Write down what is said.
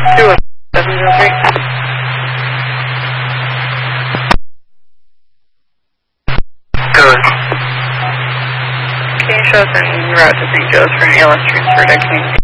703. Good. Can you show us en route to St. Joe's for an ALS transfer to King?